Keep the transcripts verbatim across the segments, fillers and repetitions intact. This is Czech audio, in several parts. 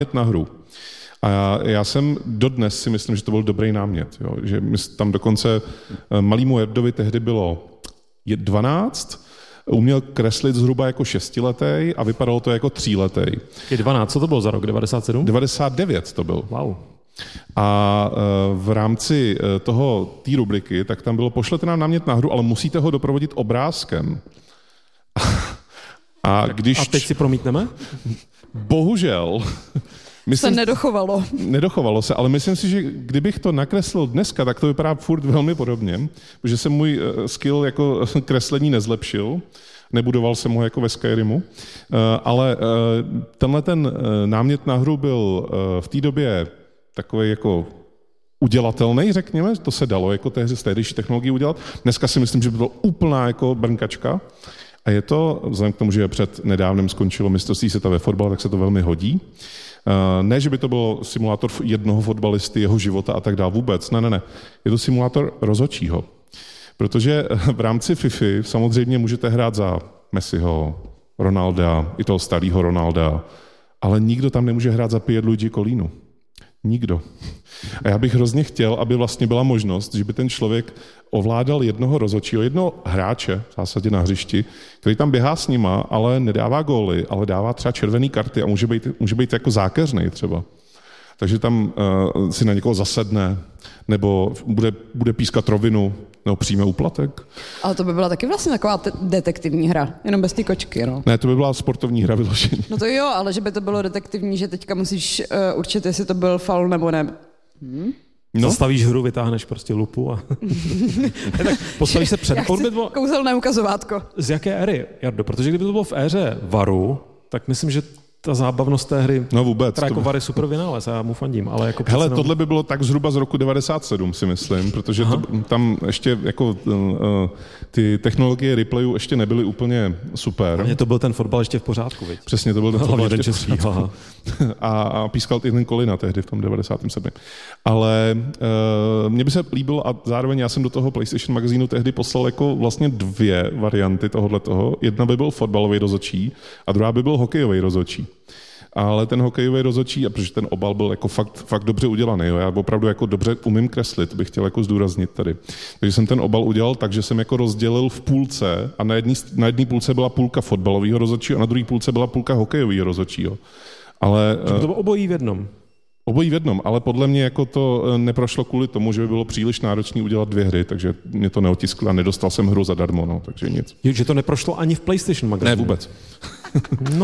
na hru. A já, já jsem dodnes si myslím, že to byl dobrý námět. Jo? Že tam dokonce malému Jardovi tehdy bylo dvanáct, uměl kreslit zhruba jako šestiletý a vypadalo to jako tříletý. Je dvanáct, co to bylo za rok? devadesát sedm? devadesát devět to byl. Wow. A v rámci toho té rubriky, tak tam bylo pošlete nám námět na hru, ale musíte ho doprovodit obrázkem. A, když... a teď si promítneme? Bohužel. Myslím, se nedochovalo. Nedochovalo se, ale myslím si, že kdybych to nakreslil dneska, tak to vypadá furt velmi podobně, protože se můj skill jako kreslení nezlepšil, nebudoval jsem ho jako ve Skyrimu, ale tenhle ten námět na hru byl v té době takový jako udělatelný, řekněme, to se dalo jako tehdy z tehdejší technologie udělat. Dneska si myslím, že by bylo úplná jako brnkačka. A je to, vzhledem k tomu, že před nedávnem skončilo mistrovství světa ve fotbale, tak se to velmi hodí. Ne, že by to byl simulátor jednoho fotbalisty, jeho života a tak dále, vůbec. Ne, ne, ne. Je to simulátor rozhodčího. Protože v rámci FIFA samozřejmě můžete hrát za Messiho, Ronalda, i toho starého Ronalda, ale nikdo tam nemůže hrát za Pierluigi Collinu. Nikdo. A já bych hrozně chtěl, aby vlastně byla možnost, že by ten člověk ovládal jednoho rozhodčího, jednoho hráče v zásadě na hřišti, který tam běhá s nima, ale nedává góly, ale dává třeba červený karty a může být, může být jako zákeřnej třeba. Takže tam uh, si na někoho zasedne, nebo bude, bude pískat rovinu, nebo přijme úplatek. Ale to by byla taky vlastně taková te- detektivní hra, jenom bez té kočky, no. Ne, to by byla sportovní hra vyložení. No to jo, ale že by to bylo detektivní, že teďka musíš uh, určit, jestli to byl faul nebo ne. Hmm? No? Zastavíš hru, vytáhneš prostě lupu a... tak postavíš se před fotbal. Kouzelné ukazovátko. Z jaké éry, Jardo? Protože kdyby to bylo v éře varu, tak myslím, že ta zábavnost té hry, no vůbec, která jako VAR je super vynález, já mu fandím, ale jako... Hele, jenom... tohle by bylo tak zhruba z roku devadesát sedm, si myslím, protože to, tam ještě jako uh, ty technologie replayu ještě nebyly úplně super. A to byl ten fotbal ještě v pořádku, viď? Přesně, to byl ten fotbal ještě v pořádku. a, a pískal i ten Kolina tehdy v tom devadesátém sedmém Ale uh, mně by se líbilo a zároveň já jsem do toho PlayStation magazínu tehdy poslal jako vlastně dvě varianty tohohletoho. Jedna by byl fotbalový rozhodčí a druhá by byl hokejový rozhodčí. Ale ten hokejový rozhodčí, a protože ten obal byl jako fakt, fakt dobře udělaný, jo. Já opravdu jako dobře umím kreslit, bych chtěl jako zdůraznit tady. Takže jsem ten obal udělal tak, že jsem jako rozdělil v půlce a na jedné na jedné půlce byla půlka fotbalového rozhodčího a na druhé půlce byla půlka hokejového rozhodčího. Ale to bylo obojí v jednom. Obojí v jednom, ale podle mě jako to neprošlo kvůli tomu, že by bylo příliš náročné udělat dvě hry, takže mě to neotisklo a nedostal jsem hru zadarmo, no, takže nic. Jo, že to neprošlo ani v PlayStation magazínu. Ne, vůbec. No,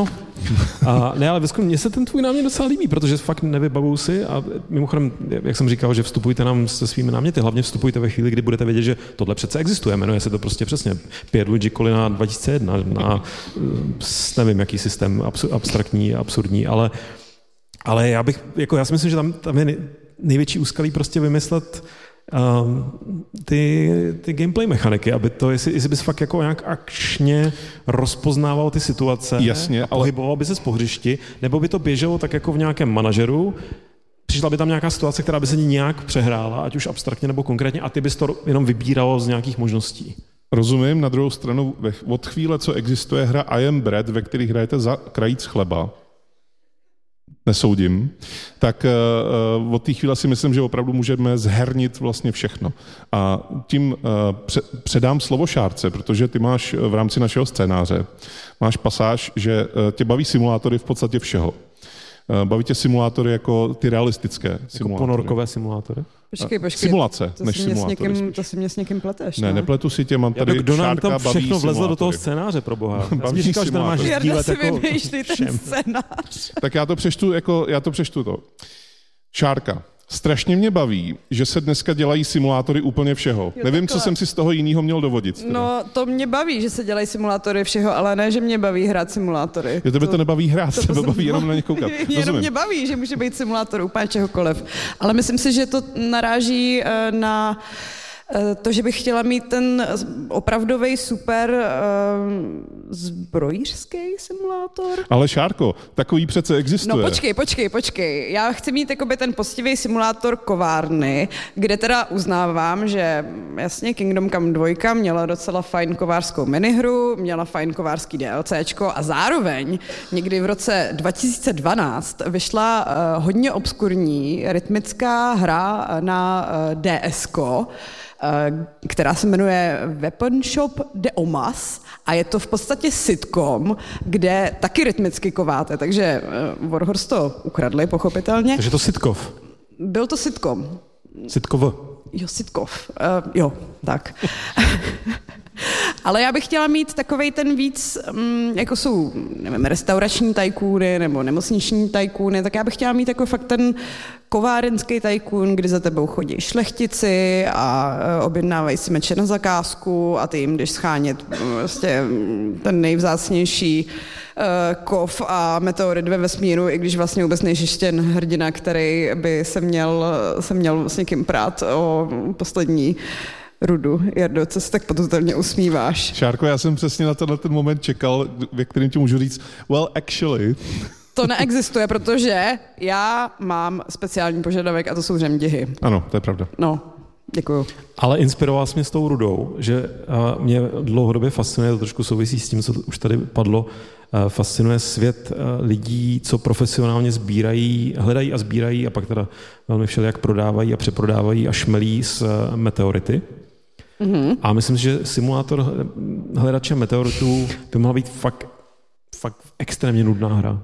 a ne, ale vysku, mně se ten tvůj námět docela líbí, protože fakt nevybavuju si a mimochodem, jak jsem říkal, že vstupujte nám se svými náměty, hlavně vstupujte ve chvíli, kdy budete vědět, že tohle přece existuje, jmenuje se to prostě přesně Pierluigi Collina dva tisíce jedna na, nevím, jaký systém, abstraktní, absurdní, ale Ale já bych, jako já si myslím, že tam, tam je největší úskalí prostě vymyslet um, ty, ty gameplay mechaniky, aby to, jestli, jestli bys fakt jako nějak akčně rozpoznával ty situace. Jasně, a pohyboval by se z pohřišti, nebo by to běželo tak jako v nějakém manažeru, přišla by tam nějaká situace, která by se nějak přehrála, ať už abstraktně nebo konkrétně, a ty bys to jenom vybíralo z nějakých možností. Rozumím, na druhou stranu, od chvíle, co existuje hra I Am Bread, ve které hrajete za krajíc chleba, nesoudím, tak uh, od té chvíle si myslím, že opravdu můžeme zhernit vlastně všechno. A tím uh, pře- předám slovo Šárce, protože ty máš v rámci našeho scénáře, máš pasáž, že uh, tě baví simulátory v podstatě všeho. Uh, baví tě simulátory jako ty realistické jako simulátory. Jako ponorkové simulátory? Počkej, počkej. Simulace, to než simulátory. Někým, to si mě s někým pleteš, ne? Ne, nepletu si tě, mám tady Kdo nám Šárka tam všechno vlezl do toho simulátory. Scénáře, pro boha. Já Baví jsem říkal, že to máš Jarda si jako vymýšlí ten scénář. Tak já to přečtu, jako, já to přečtu to. Šárka. Strašně mě baví, že se dneska dělají simulátory úplně všeho. Jo, Nevím, takhle. Co jsem si z toho jiného měl dovodit. Teda. No, to mě baví, že se dělají simulátory všeho, ale ne, že mě baví hrát simulátory. Jo, tebe to, to nebaví hrát, to tebe baví jenom na ně koukat. Jenom mě baví, že může být simulátor úplně čehokoliv. Ale myslím si, že to naráží na to, že bych chtěla mít ten opravdový super zbrojířský simulátor. Ale Šárko, takový přece existuje. No počkej, počkej, počkej. Já chci mít jakoby ten poctivý simulátor kovárny, kde teda uznávám, že jasně Kingdom Come dva měla docela fajn kovářskou minihru, měla fajn kovářský DLCčko a zároveň někdy v roce dva tisíce dvanáct vyšla uh, hodně obskurní rytmická hra na uh, DSko, která se jmenuje Weapon Shop de Omas a je to v podstatě sitcom, kde taky rytmicky kováte, takže Warhorse to ukradli, pochopitelně. Takže to sitkov. Byl to sitcom. Sitkov. Jo, sitkov. Uh, jo, tak. Ale já bych chtěla mít takovej ten víc, um, jako jsou, nevím, restaurační tajkůny nebo nemocniční tajkůny, tak já bych chtěla mít jako fakt ten kovárenský tajkůn, kdy za tebou chodí šlechtici a uh, objednávají si meče na zakázku a ty jim jdeš schánět vlastně ten nejvzácnější uh, kov a meteorit ve vesmíru, i když vlastně vůbec nejsi ten hrdina, který by se měl, se měl s někým prát o poslední rudu. Jardo, co se tak potutelně usmíváš? Šárko, já jsem přesně na tenhle ten moment čekal, ve kterým ti můžu říct, well, actually. To neexistuje, protože já mám speciální požadavek a to jsou řemdihy. Ano, to je pravda. No, děkuju. Ale inspiroval jsi mě s tou rudou, že mě dlouhodobě fascinuje, to trošku souvisí s tím, co už tady padlo, fascinuje svět lidí, co profesionálně sbírají, hledají a sbírají a pak teda velmi všelijak prodávají a přeprodávají a šmelí s meteority. Mm-hmm. A myslím si, že simulátor hledače meteoritů by mohla být fakt, fakt extrémně nudná hra.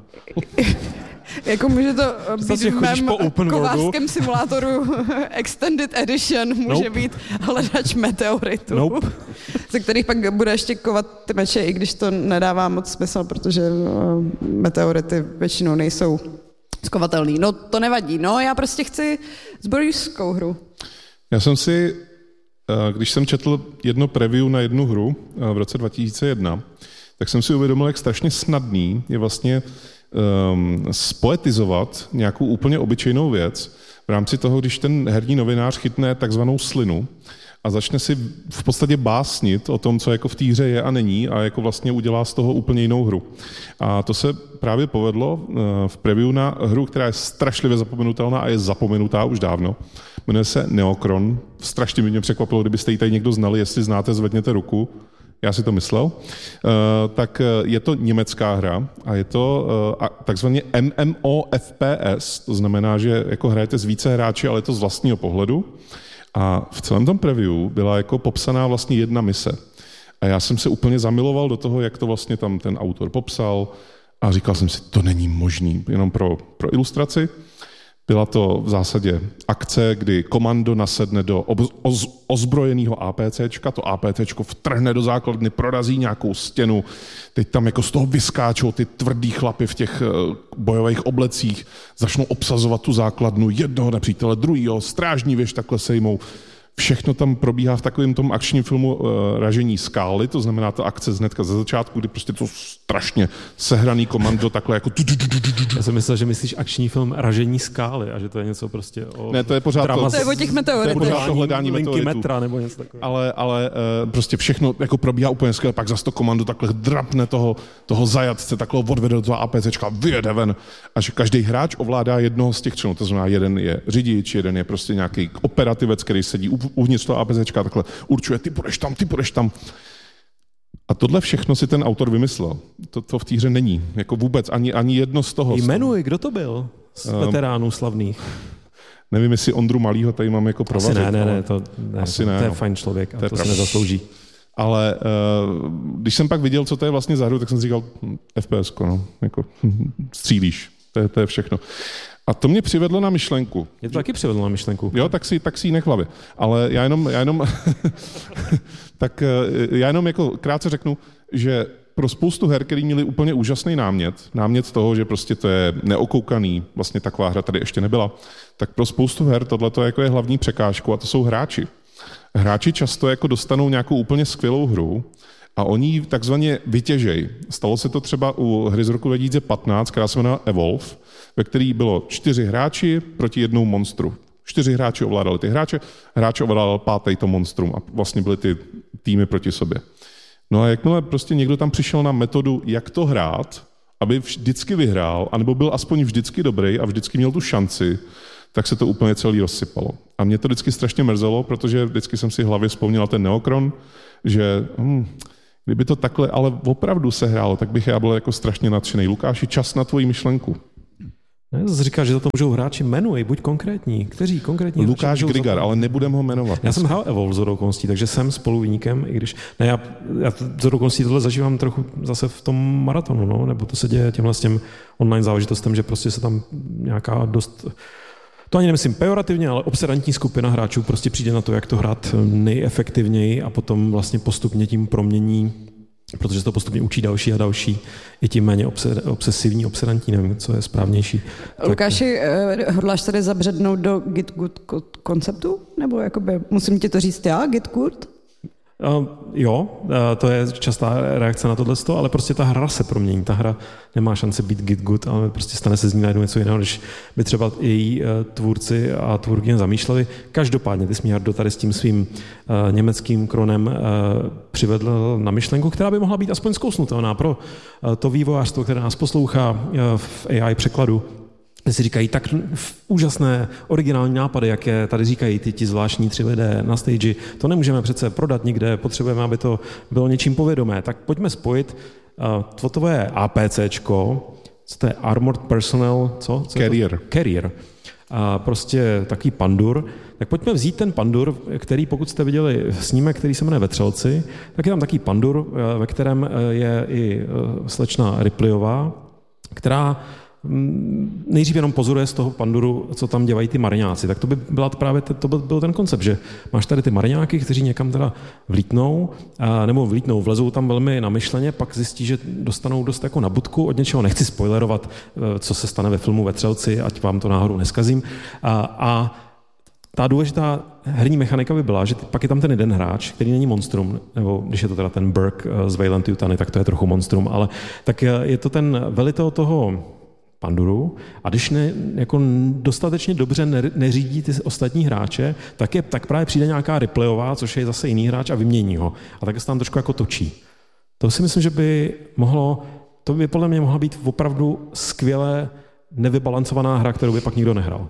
Jako může to být v mém kovářském simulátoru Extended Edition, může nope. být hledač meteoritů, nope. ze kterých pak bude ještě kovat ty meče, i když to nedává moc smysl, protože meteority většinou nejsou skovatelný. No to nevadí, no já prostě chci zbrojířskou hru. Já jsem si, když jsem četl jedno preview na jednu hru v roce dva tisíce jedna, tak jsem si uvědomil, jak strašně snadný je vlastně um, spoetizovat nějakou úplně obyčejnou věc v rámci toho, když ten herní novinář chytne takzvanou slinu a začne si v podstatě básnit o tom, co jako v té hře je a není a jako vlastně udělá z toho úplně jinou hru. A to se právě povedlo uh, v preview na hru, která je strašlivě zapomenutelná a je zapomenutá už dávno. Jmenuje se Neokron. Strašně mě překvapilo, kdybyste ji tady někdo znali, jestli znáte, zvedněte ruku. Já si to myslel, uh, tak je to německá hra a je to uh, takzvaně M M O F P S, to znamená, že jako hrajete s více hráči, ale je to z vlastního pohledu. A v celém tom preview byla jako popsaná vlastně jedna mise. A já jsem se úplně zamiloval do toho, jak to vlastně tam ten autor popsal a říkal jsem si, to není možný, jenom pro, pro ilustraci. Byla to v zásadě akce, kdy komando nasedne do oz, ozbrojeného APCčka, to APCčko vtrhne do základny, prorazí nějakou stěnu, teď tam jako z toho vyskáčou ty tvrdý chlapy v těch bojových oblecích, začnou obsazovat tu základnu jednoho nepřítele, druhýho, strážní věž takhle sejmou. Všechno tam probíhá v takovém tom akčním filmu uh, Ražení skály, to znamená ta akce hnedka ze začátku, kdy prostě to strašně sehraný komando takhle jako... Já jsem myslel, že myslíš akční film Ražení skály a že to je něco prostě o... Ne, to je pořád to, to je o těch meteoritech. To je pořád to hledání meteoritů. Metra nebo něco takového. Ale, ale uh, prostě všechno jako probíhá úplně skvěle, pak zase to komando takhle drapne toho, toho zajatce, takhle odvede do toho APCčka, vyjede ven. A že každý hráč ovládá jednoho z těch členů, to znamená jeden je řidič, jeden je prostě nějaký operativec, který sedí uvnitř toho APCčka takhle určuje, ty půjdeš tam, ty půjdeš tam. A tohle všechno si ten autor vymyslel. To, to v té hře není. Jako vůbec ani, ani jedno z toho. Jmenuj, kdo to byl z veteránů slavných? Nevím, jestli Ondru Malýho tady mám jako provařit. Asi ne, ne, ne, to, ne, asi to, ne, to je no. fajn člověk a to, to se nezaslouží. Ale uh, když jsem pak viděl, co to je vlastně za hru, tak jsem si říkal, hm, F P S, no, jako střílíš. To je, to je všechno. A to mě přivedlo na myšlenku. Mě to taky přivedlo na myšlenku. Jo, tak si, tak si ji nech hlavě. Ale já jenom, já jenom, tak já jenom jako krátce řeknu, že pro spoustu her, který měli úplně úžasný námět, námět toho, že prostě to je neokoukaný, vlastně taková hra tady ještě nebyla, tak pro spoustu her tohle jako je hlavní překážkou a to jsou hráči. Hráči často jako dostanou nějakou úplně skvělou hru a oni ji takzvaně vytěžej. Stalo se to třeba u hry z roku dva tisíce patnáct, která se jmenuje Evolve, ve který bylo čtyři hráči proti jednou monstru. Čtyři hráči ovládali ty hráče, hráč ovládal pátý to monstrum a vlastně byly ty týmy proti sobě. No a jakmile prostě někdo tam přišel na metodu, jak to hrát, aby vždycky vyhrál, anebo byl aspoň vždycky dobrý a vždycky měl tu šanci, tak se to úplně celý rozsypalo. A mě to vždycky strašně mrzelo, protože vždycky jsem si v hlavě vzpomněl ten Neokron, že hm, kdyby to takhle ale opravdu se hrálo, tak bych já byl jako strašně nadšený. Lukáši, čas na tvoji myšlenku. Ne, zase říkáš, že za to můžou hráči, jmenuj, buď konkrétní. Kteří konkrétní? Lukáš Grigar, ale nebudem ho jmenovat. Já jsem hrál Evolve z okolností, takže jsem spoluviníkem, i když... Ne, já, já z okolností tohle zažívám trochu zase v tom maratonu, no, nebo to se děje těmhle s těm online záležitostem, že prostě se tam nějaká dost... To ani nemyslím pejorativně, ale obsedantní skupina hráčů prostě přijde na to, jak to hrát nejefektivněji a potom vlastně postupně tím promění, protože se to postupně učí další a další, i tím méně obsesivní, obsedantní, nevím, co je správnější. Lukáši, tak... hodláš tady zabřednout do Git Good konceptu? Nebo jakoby, musím ti to říct já, Git Good? Uh, jo, uh, to je častá reakce na tohle, ale prostě ta hra se promění. Ta hra nemá šanci být Git Good, ale prostě stane se z ní najednou něco jiného, než by třeba její uh, tvůrci a tvůrkyně zamýšleli. Každopádně ty jsi mě, Jardo, tady s tím svým uh, německým kronem uh, přivedl na myšlenku, která by mohla být aspoň zkousnutelná pro uh, to vývojářstvo, které nás poslouchá uh, v A I překladu. Kde si říkají tak úžasné originální nápady, jaké tady říkají ty ti zvláštní tři lidé na stage. To nemůžeme přece prodat nikde, potřebujeme, aby to bylo něčím povědomé. Tak pojďme spojit uh, to tvoje APCčko, co to je Armored Personnel, co? co Carrier. Carrier. A prostě takový pandur. Tak pojďme vzít ten pandur, který, pokud jste viděli snímek, který se jmenuje Vetřelci, tak je tam takový pandur, ve kterém je i slečna Ripleyová, která nejdřív jenom pozoruje z toho panduru, co tam dělají ty mariňáci. Tak to by byla právě to byl ten koncept, že máš tady ty mariňáky, kteří někam teda vlítnou, a, nebo vlítnou, vlezou tam velmi namyšleně, pak zjistí, že dostanou dost jako na budku od něčeho. Nechci spoilerovat, co se stane ve filmu Vetřelci, ať vám to náhodou neskazím. A, a ta důležitá herní mechanika by byla, že pak je tam ten jeden hráč, který není monstrum, nebo když je to teda ten Burke z Wayland Yutani, tak to je trochu monstrum, ale tak je to ten velitel toho panduru a když ne, jako dostatečně dobře neřídí ty ostatní hráče, tak, je, tak právě přijde nějaká Ripleyová, což je zase jiný hráč a vymění ho. A tak se tam trošku jako točí. To si myslím, že by mohlo, to by podle mě mohla být opravdu skvěle nevybalancovaná hra, kterou by pak nikdo nehrál.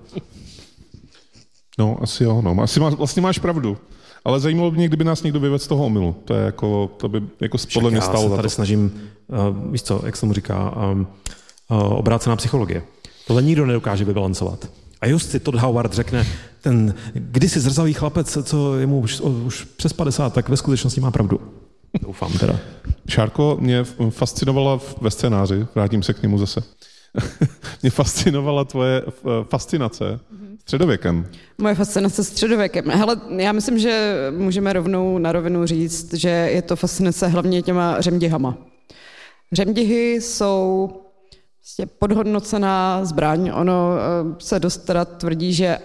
No, asi jo, no. Asi má, vlastně máš pravdu. Ale zajímalo by mě, kdyby nás někdo vyvedl z toho omylu. To je jako, to by jako podle mě stalo za to. Já se tady snažím, uh, víš co, jak se tomu říká, um, obrácená psychologie. Tohle nikdo nedokáže vybalancovat. A just si Todd Howard řekne, ten kdysi zrzavý chlapec, co je mu už, už přes padesát, tak ve skutečnosti má pravdu. Doufám teda. Šárko, mě fascinovala ve scénáři, vrátím se k němu zase, mě fascinovala tvoje fascinace středověkem. Moje fascinace středověkem. Hele, já myslím, že můžeme rovnou na rovinu říct, že je to fascinace hlavně těma řemdihama. Řemdihy jsou podhodnocená zbraň. Ono se dost teda tvrdí, že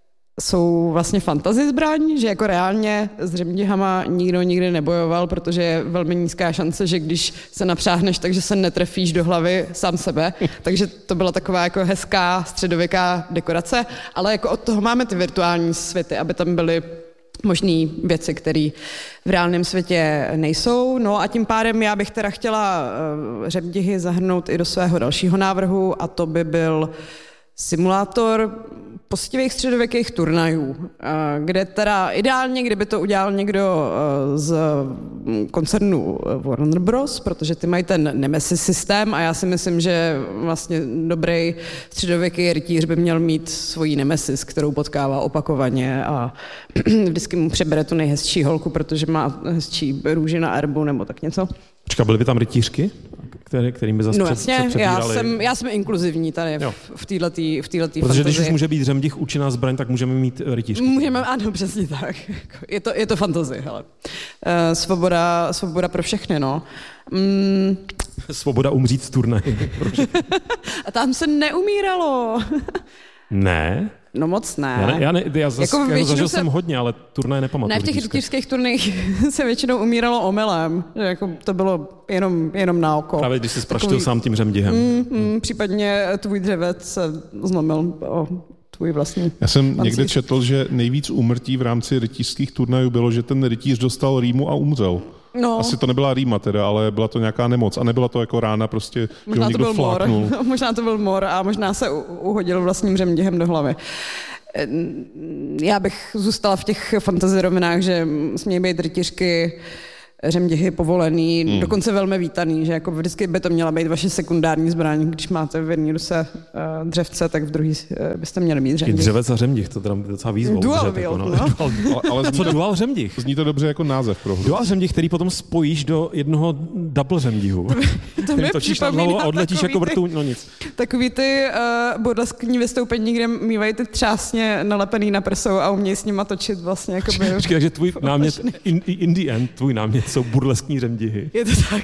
jsou vlastně fantasy zbraň, že jako reálně s řemdihama nikdo nikdy nebojoval, protože je velmi nízká šance, že když se napřáhneš, takže se netrefíš do hlavy sám sebe. Takže to byla taková jako hezká středověká dekorace, ale jako od toho máme ty virtuální světy, aby tam byly možné věci, které v reálném světě nejsou. No a tím pádem já bych teda chtěla uh, řemdihy zahrnout i do svého dalšího návrhu a to by byl simulátor poctivých středověkých turnajů, uh, kde teda ideálně, kdyby to udělal někdo uh, z koncernu Warner Bros., protože ty mají ten Nemesis systém a já si myslím, že vlastně dobrý středověký rytíř by měl mít svoji Nemesis, kterou potkává opakovaně a vždycky mu přebere tu nejhezčí holku, protože má hezčí růži na erbu nebo tak něco. Počka, byly by tam rytířky, který, kterým by zase no, jasně, já jsem, já jsem inkluzivní tady jo. v této v této Protože když už může být řemdich účinná zbraň, tak můžeme mít rytířky. Můžeme, ano, přesně tak. Je to, je to fantasy, hele. Uh, svoboda, svoboda pro všechny, no. Mm. Svoboda umřít v turnaji. A tam se neumíralo. Ne? No moc ne. Já, ne, já, ne, já, zas, jako já zažil se... jsem hodně, ale turnaj nepamatuju. Ne, v těch rytířských turnajích se většinou umíralo omylem. Jako to bylo jenom, jenom na oko. Právě když jsi spraštil Takový... sám tím řemdihem. Mm, mm, případně tvůj dřevec se zlomil o tvůj vlastní Já jsem pancíř. Někde četl, že nejvíc úmrtí v rámci rytířských turnajů bylo, že ten rytíř dostal rýmu a umřel. No. Asi to nebyla rýma teda, ale byla to nějaká nemoc. A nebyla to jako rána prostě, možná že ho někdo fláknul. Mor. Možná to byl mor a možná se uhodil vlastním řemděhem do hlavy. Já bych zůstala v těch fantasy-rovinách, že smějí být rytířky, řemděhy povolený, hmm. dokonce velmi vítaný, že jako vždycky by to měla být vaše sekundární zbraň. Když máte v jedné ruce uh, dřevce, tak v druhý uh, byste měli mít řemděh. I dřevec a řemděh, to teda docela výzvou. Dual wield, no. no. ale, ale co dual řemděh? Zní to dobře jako název pro hru. Dual řemděh, který potom spojíš do jednoho double řemděhu. To mi točíš na hlavu a odletíš jako vrtůň, no nic. Takový ty uh, bodlaskní vystoupení, kde mývají ty třásně nalepený na prsou a umějí s nima točit vlastně. Jakoby, Počkej, takže tvůj námět, in, in the end, tvůj námět jsou burleskní řemdihy. Je to tak.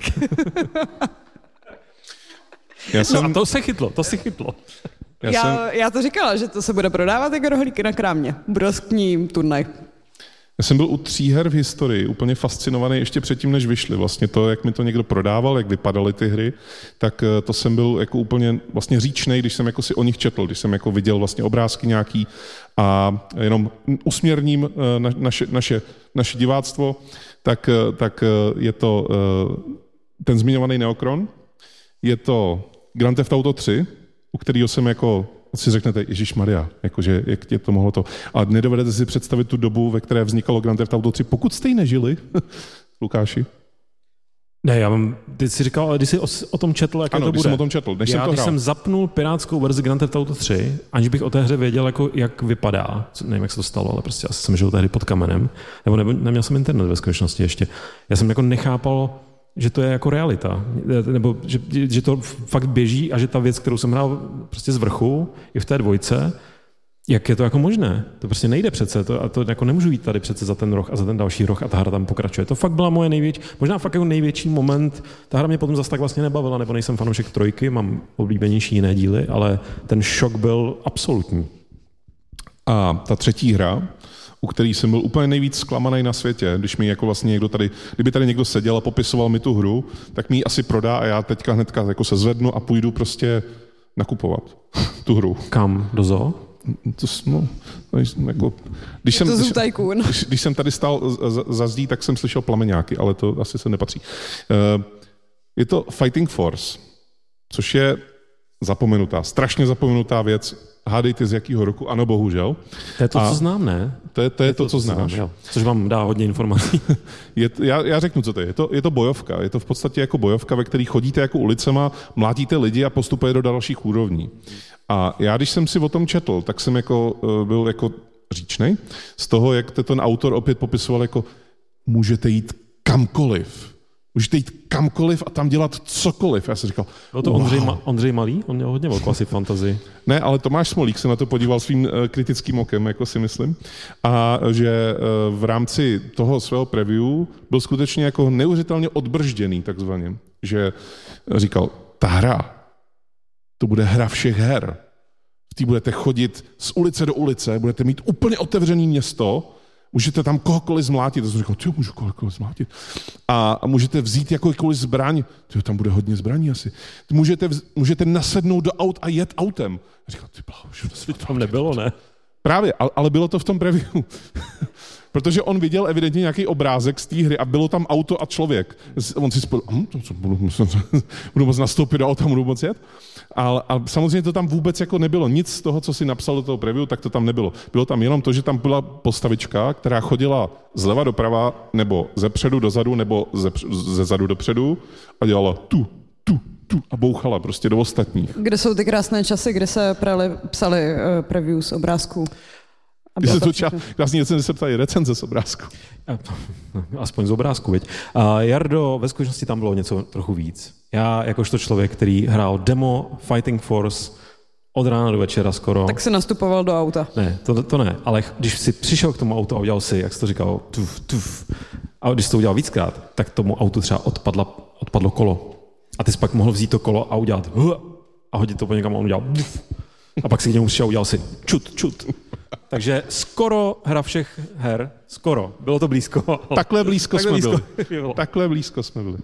Já jsem... No a to se chytlo, to se chytlo. Já, já, jsem... já to říkala, že to se bude prodávat jako rohlíky na krámě. Burleskní turnaj. Já jsem byl u tří her v historii úplně fascinovaný ještě předtím, než vyšly. Vlastně to, jak mi to někdo prodával, jak vypadaly ty hry, tak to jsem byl jako úplně vlastně říčnej, když jsem jako si o nich četl, když jsem jako viděl vlastně obrázky nějaký a jenom usměrním na, naše, naše, naše diváctvo, tak, tak je to ten zmiňovaný Neokron, je to Grand Theft Auto tři, u kterého jsem jako si řeknete, ježišmarja, jakože jak tě to mohlo to. A nedovedete si představit tu dobu, ve které vznikalo Grand Theft Auto tři, pokud jste ji nežili, Lukáši. Ne, já mám, ty jsi říkal, ale když jsi o, o tom četl, jak ano, to bude. Ano, jsem o tom četl, než já, jsem to když hrál. jsem zapnul pirátskou verzi Grand Theft Auto tři, aniž bych o té hře věděl, jako, jak vypadá, nevím, jak se to stalo, ale prostě asi jsem žil tehdy pod kamenem, nebo, nebo neměl jsem internet ve skutečnosti ještě. Já jsem jako nechápal, že to je jako realita, nebo že, že to fakt běží a že ta věc, kterou jsem hrál prostě z vrchu, i v té dvojce, jak je to jako možné? To prostě nejde přece, to, a to jako nemůžu jít tady přece za ten roh a za ten další roh a ta hra tam pokračuje. To fakt byla moje největší, možná fakt jako největší moment, ta hra mě potom zase tak vlastně nebavila, nebo nejsem fanoušek trojky, mám oblíbenější jiné díly, ale ten šok byl absolutní. A ta třetí hra, u který jsem byl úplně nejvíc zklamaný na světě, když mi jako vlastně někdo tady, kdyby tady někdo seděl a popisoval mi tu hru, tak mi ji asi prodá a já teďka hnedka jako se zvednu a půjdu prostě nakupovat tu hru. Kam? Do zoo? To, no, jako, když, jsem, když, když, když jsem tady stál za, za zdí, tak jsem slyšel plameňáky, ale to asi se nepatří. Uh, je to Fighting Force, což je zapomenutá, strašně zapomenutá věc. Hádejte z jakého roku, ano, bohužel. To je to, a co znám, ne? To je to, je to, to co znáš. Znám, což vám dá hodně informací. je, já, já řeknu, co to je. Je to, je to bojovka. Je to v podstatě jako bojovka, ve které chodíte jako ulicema, mlátíte lidi a postupujete do dalších úrovní. A já, když jsem si o tom četl, tak jsem jako, byl jako říčnej z toho, jak to ten autor opět popisoval, jako můžete jít kamkoliv. Můžete jít kamkoliv a tam dělat cokoliv. Já jsem říkal, Bylo to wow. Ondřej, Ma- Ondřej Malý? On měl hodně velkou asi fantazii. Ne, ale Tomáš Smolík se na to podíval svým uh, kritickým okem, jako si myslím. A že uh, v rámci toho svého preview byl skutečně jako neuvěřitelně odbržděný, takzvaně. Že říkal, ta hra, to bude hra všech her. V té budete chodit z ulice do ulice, budete mít úplně otevřené město, můžete tam kohokoliv zmlátit. To jsem říkal, tyjo, můžu kohokoliv zmlátit. A můžete vzít jakoukoliv zbraň. Tyjo, tam bude hodně zbraní asi. Můžete, vz, můžete nasednout do aut a jet autem. A říkal, ty bláho, to tam nebylo, ne? Právě, ale bylo to v tom preview. Protože on viděl evidentně nějaký obrázek z té hry a bylo tam auto a člověk. On si spolu, hm, to, co, budu, budu moct nastoupit do auta, budu moct jet. Ale, ale samozřejmě to tam vůbec jako nebylo. Nic z toho, co si napsal do toho preview, tak to tam nebylo. Bylo tam jenom to, že tam byla postavička, která chodila zleva doprava, nebo ze předu dozadu, nebo ze, ze zadu dopředu a dělala tu, tu, tu a bouchala prostě do ostatních. Kde jsou ty krásné časy, kde se prali, psali uh, previews obrázků? Když se to čas, krásný recenze se ptají recenze z obrázku. Aspoň z obrázku, viď. A Jardo, ve skutečnosti tam bylo něco trochu víc. Já, jakožto člověk, který hrál demo Fighting Force od rána do večera skoro. Tak si nastupoval do auta. Ne, to, to ne, ale když si přišel k tomu autu a udělal si, jak jsi to říkal, tuf, tuf, a když jsi to udělal víckrát, tak tomu autu třeba odpadla, odpadlo kolo. A ty jsi pak mohl vzít to kolo a udělat a hodit to po někam a on udělal a pak si k němu přišel a udělal si čut, čut. Takže skoro hra všech her, skoro, bylo to blízko. Takhle blízko Takhle jsme blízko. byli. Takhle blízko jsme byli. Uh,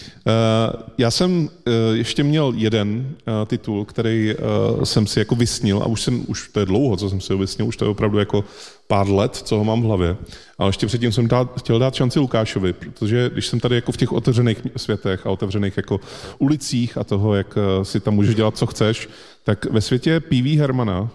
já jsem uh, ještě měl jeden uh, titul, který uh, jsem si jako vysnil, a už jsem, už to je dlouho, co jsem si ho vysnil, už to je opravdu jako pár let, co ho mám v hlavě. Ale ještě předtím jsem dát, chtěl dát šanci Lukášovi, protože když jsem tady jako v těch otevřených světech a otevřených jako ulicích a toho, jak uh, si tam můžeš dělat, co chceš, tak ve světě P V Hermana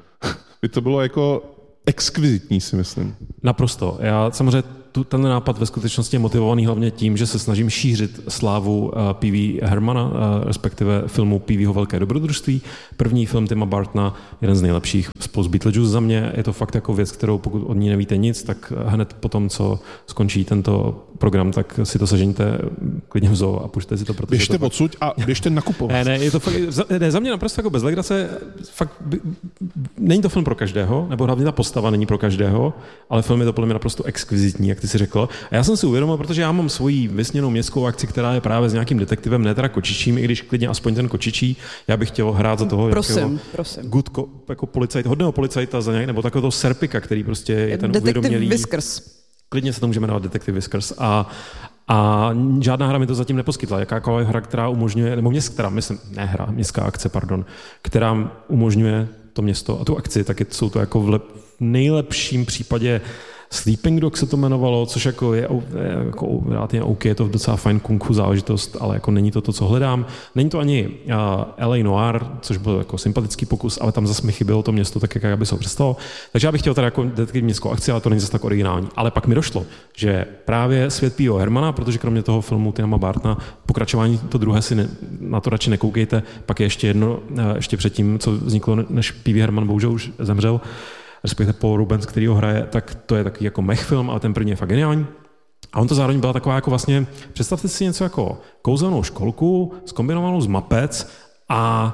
by to bylo jako exkvizitní, si myslím. Naprosto. Já samozřejmě tu, ten nápad ve skutečnosti je motivovaný hlavně tím, že se snažím šířit slávu uh, P V Hermana, uh, respektive filmu P Vho Velké dobrodružství. První film Tima Burtona, jeden z nejlepších spolu s Beetlejuice za mě. Je to fakt jako věc, kterou pokud od ní nevíte nic, tak hned po tom, co skončí tento program, tak si to sežeňte klidně v zoo a pušte si to, protože běžte to odsud a běžte nakupovat. Ne, ne, je to fakt, ne, za mě naprosto jako bez legrace, fakt, není to film pro každého, nebo hlavně ta postava není pro každého, ale film je to podle mě naprosto exkvizitní, jak ty si řekl. A já jsem si uvědomil, protože já mám svoji vysněnou městskou akci, která je právě s nějakým detektivem, ne teda kočičím, i když klidně aspoň ten kočičí, já bych chtěl hrát za toho prosím, prosím. good ko, jako policajt, hodného policajta za nějak, nebo takového toho serpika, který prostě je ten Detektiv uvědomělý. Whiskers. Klidně se to můžeme jmenovat Detective Whiskers. A, a žádná hra mi to zatím neposkytla. Jakákoliv hra, která umožňuje, nebo měst, která, myslím, ne hra, městská akce, pardon, která umožňuje to město a tu akci, tak je, jsou to jako v, lep, v nejlepším případě Sleeping Dog se to jmenovalo, což jako je jako relativně OK, je to docela fajn kung fu záležitost, ale jako není to to, co hledám. Není to ani uh, L A Noir, což byl jako sympatický pokus, ale tam zase mi chybělo to město, tak jak já bych se ho představil. Takže já bych chtěl teda jako detektivní městskou akci, ale to není zase tak originální. Ale pak mi došlo, že právě svět P O Hermana, protože kromě toho filmu Tima Burtona, pokračování to druhé si ne, na to radši nekoukejte, pak je ještě jedno, uh, ještě předtím, co vzniklo, než P V Herman bohužel už zemřel, respektive Paul Rubens, který ho hraje, tak to je takový jako mech film, ale ten první je fakt geniální. A on to zároveň byla taková jako vlastně, představte si něco jako kouzelnou školku, zkombinovanou z Muppets a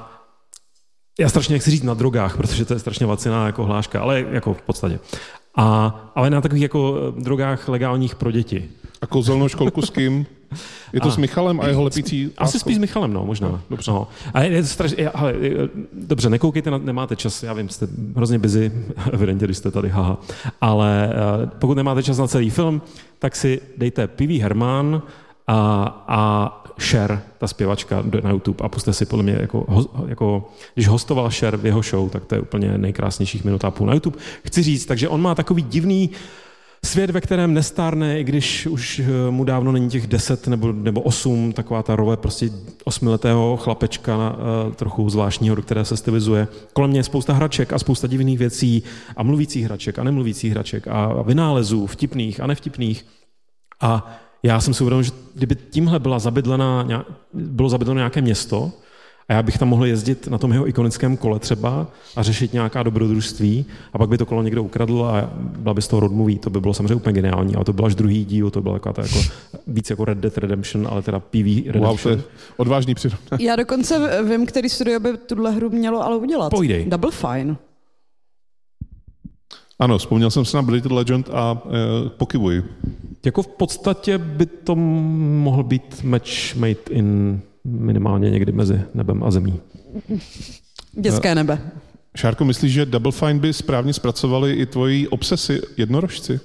já strašně nechci říct na drogách, protože to je strašně laciná jako hláška, ale jako v podstatě. A, ale na takových jako drogách legálních pro děti. A kouzelnou školku s kým? Je to a, s Michalem a jeho lepící? Asi spíš s Michalem, no, možná. No, dobře. No. A je to strašně, ale, dobře, nekoukejte, na, nemáte čas, já vím, jste hrozně busy, evidentně, když jste tady, haha. Ale pokud nemáte čas na celý film, tak si dejte P V Herman a, a Cher, ta zpěvačka, na YouTube a puste si podle mě, jako, jako, když hostoval Cher v jeho show, tak to je úplně nejkrásnějších minut a půl na YouTube. Chci říct, takže on má takový divný svět, ve kterém nestárne, i když už mu dávno není těch deset nebo, nebo osm, taková ta role prostě osmiletého chlapečka, uh, trochu zvláštního, do které se stylizuje. Kolem mě je spousta hraček a spousta divných věcí a mluvících hraček a nemluvících hraček a vynálezů, vtipných a nevtipných. A já jsem si uvědomil, že kdyby tímhle byla zabydlená, bylo zabydleno nějaké město, a já bych tam mohl jezdit na tom jeho ikonickém kole třeba a řešit nějaká dobrodružství a pak by to kolo někdo ukradl a byla by z toho road movie. To by bylo samozřejmě úplně geniální, ale to byl až druhý díl, to byla taková jako, víc jako Red Dead Redemption, ale teda P V Redemption. Wow, to je odvážný přirovnání. Já dokonce vím, který studio by tuhle hru mělo ale udělat. Pojdej. Double Fine. Ano, vzpomněl jsem si na Blade Legend a e, pokyvuji. Jako v podstatě by to mohl být match made in minimálně někdy mezi nebem a zemí. Dětské nebe. Šárko, myslíš, že Double Fine by správně zpracovali i tvoji obsesy jednorožci?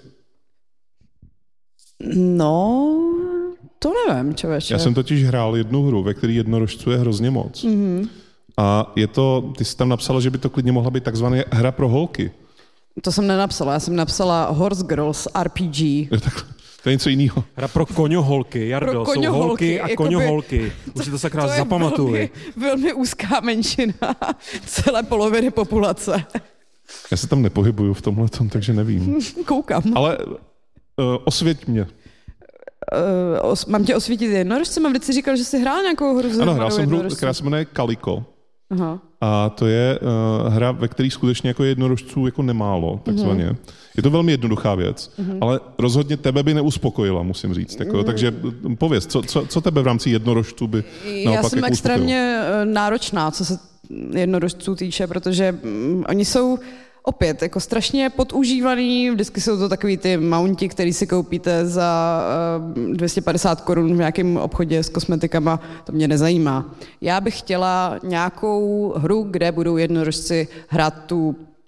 No, to nevím, člověče. Já jsem totiž hrál jednu hru, ve které jednorožců je hrozně moc. Mm-hmm. A je to, ty jsi tam napsala, že by to klidně mohla být takzvaná hra pro holky. To jsem nenapsala, já jsem napsala Horse Girls R P G. To je něco jiného. Hra pro koňoholky, Jardo, pro koňoholky, jsou holky a jakoby, koňoholky. Už si to sakra zapamatuj. Velmi, velmi úzká menšina celé poloviny populace. Já se tam nepohybuju v tomhletom, takže nevím. Koukám. Ale uh, osvěť mě. Uh, os, mám tě osvítit jednorožce? Mám vždycky říkal, že jsi hrál nějakou hru. Ano, hrál jsem hru, která se jmenuje Calico. Aha. A to je uh, hra, ve které skutečně jako jednorožců jako nemálo, takzvaně. Mm. Je to velmi jednoduchá věc, mm. ale rozhodně tebe by neuspokojila, musím říct. Jako, mm. Takže pověz, co, co, co tebe v rámci jednorožců by naopak Já jsem jako extrémně uspokojilo? náročná, co se jednorožců týče, protože mm, oni jsou opět jako strašně podužívaný, vždycky jsou to takový ty mounti, který si koupíte za uh, dvě stě padesát korun v nějakém obchodě s kosmetikama, to mě nezajímá. Já bych chtěla nějakou hru, kde budou jednorožci hrát tu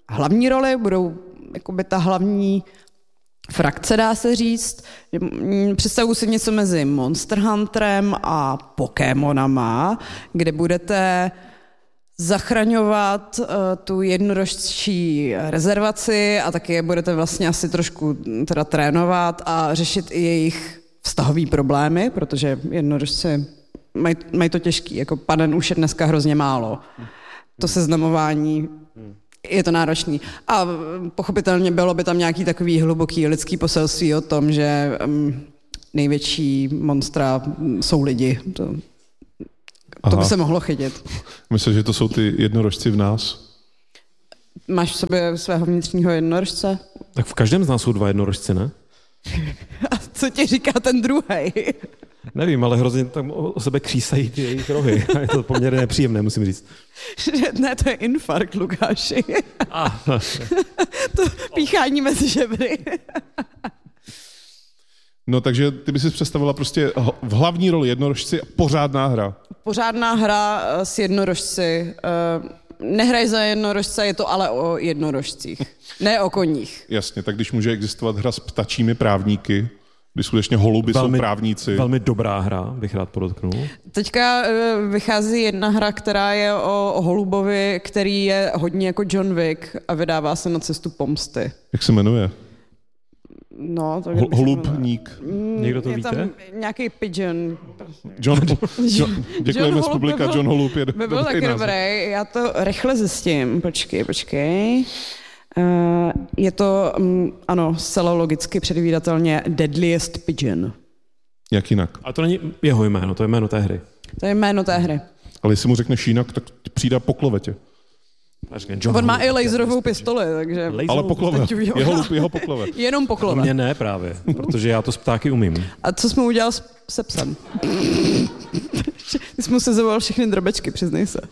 hlavní roli, budou jakoby ta hlavní frakce, dá se říct. Představuji si něco mezi Monster Hunterem a Pokémonama, kde budete zachraňovat uh, tu jednorožčí rezervaci a taky je budete vlastně asi trošku teda trénovat a řešit i jejich vztahový problémy, protože jednorožci mají, mají to těžký, jako panen už je dneska hrozně málo. To seznamování je to náročný. A pochopitelně bylo by tam nějaký takový hluboký lidský poselství o tom, že um, největší monstra jsou lidi. To, to by se mohlo chytit. Myslím, že to jsou ty jednorožci v nás? Máš v sobě svého vnitřního jednorožce? Tak v každém z nás jsou dva jednorožci, ne? A co ti říká ten druhej? Nevím, ale hrozně tam o sebe křísají ty jejich rohy. Je to poměrně nepříjemné, musím říct. Ne, to je infarkt, Lukáši. Ah. To píchání mezi žebry. No takže ty bys si představila prostě v hlavní roli jednorožci a pořádná hra. Pořádná hra s jednorožci. Nehraj za jednorožce, je to ale o jednorožcích, ne o koních. Jasně, tak když může existovat hra s ptačími právníky, kdy skutečně holuby velmi, jsou právníci. Velmi dobrá hra, bych rád podotknul. Teďka vychází jedna hra, která je o, o holubovi, který je hodně jako John Wick a vydává se na cestu pomsty. Jak se jmenuje? No, to Ho, holubník. Někdo to je víte? tam nějaký pigeon. John, John, děkujeme z publika, John Holub je by byl taky dobrý, já to rychle zjistím. Počkej, počkej. Uh, je to, um, ano, zcela logicky předvídatelně Deadliest Pigeon. Jak jinak? A to není jeho jméno, to je jméno té hry. To je jméno té hry. Ale jestli mu řekneš jinak, tak přijde po klovetě. On má i laserovou pistoli, takže... Laserovou ale poklove. Jeho, jeho poklove. Jenom poklove. Mně ne právě, protože já to s ptáky umím. A co jsi mu udělal se psem? Ty jsi mu sezoval všechny drobečky, přiznej se.